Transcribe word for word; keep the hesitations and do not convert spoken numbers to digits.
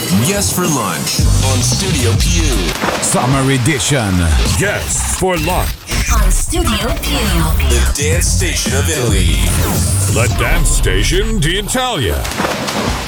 Guests for Lunch on Studio Pew. Summer Edition. Guests for Lunch. On Studio Pew. The dance station of Italy. The dance station d'Italia.